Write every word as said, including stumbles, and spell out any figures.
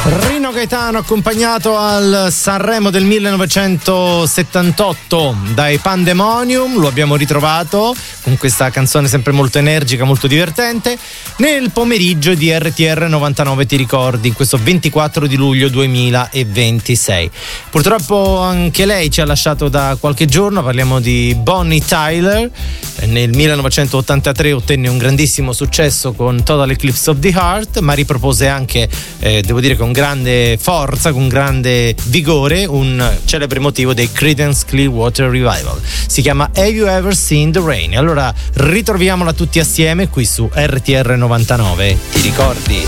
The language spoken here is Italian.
Rino Gaetano accompagnato al Sanremo del millenovecentosettantotto dai Pandemonium, lo abbiamo ritrovato con questa canzone sempre molto energica, molto divertente, nel pomeriggio di R T R novantanove Ti ricordi, in questo ventiquattro di luglio duemilaventisei. Purtroppo anche lei ci ha lasciato da qualche giorno, parliamo di Bonnie Tyler. Nel millenovecentottantatré ottenne un grandissimo successo con Total Eclipse of the Heart, ma ripropose anche, eh, devo dire con grande forza, con grande vigore, un celebre motivo dei Creedence Clearwater Revival. Si chiama Have You Ever Seen the Rain? Allora ritroviamola tutti assieme qui su R T R novantanove. Ti ricordi?